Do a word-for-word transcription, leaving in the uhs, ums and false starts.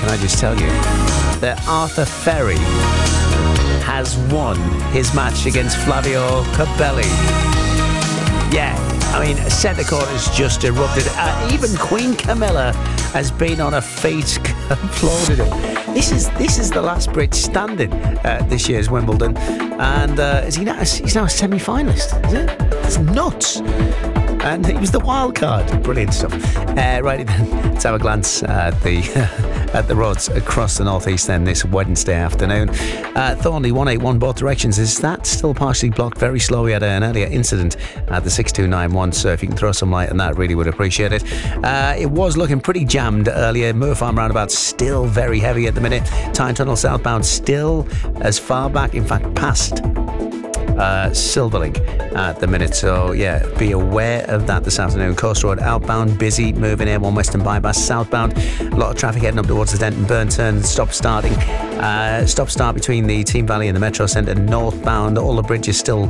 can I just tell you that Arthur Ferry has won his match against Flavio Cabelli. Yeah, I mean, centre court has just erupted. Uh, even Queen Camilla has been on her feet, applauded him. This is this is the last Brit standing at this year's Wimbledon, and uh, is he now, he's now a semi-finalist, is it? That's nuts. And he was the wild card. Brilliant stuff. Uh, right then, let's have a glance at the at the roads across the northeast then this Wednesday afternoon. Uh, Thornley one eighty-one both directions. Is that still partially blocked? Very slow. We had an earlier incident at the six two nine one, so if you can throw some light on that, really would appreciate it. Uh, it was looking pretty jammed earlier. Moor Farm roundabout still very heavy at the minute. Tyne Tunnel southbound still as far back, in fact, past Uh, Silverlink at the minute, so yeah, be aware of that this afternoon. Coast Road outbound busy, moving A one Western Bypass southbound, a lot of traffic heading up towards the Denton Burn turn. Stop starting uh, stop start between the Team Valley and the Metro Centre northbound. All the bridges still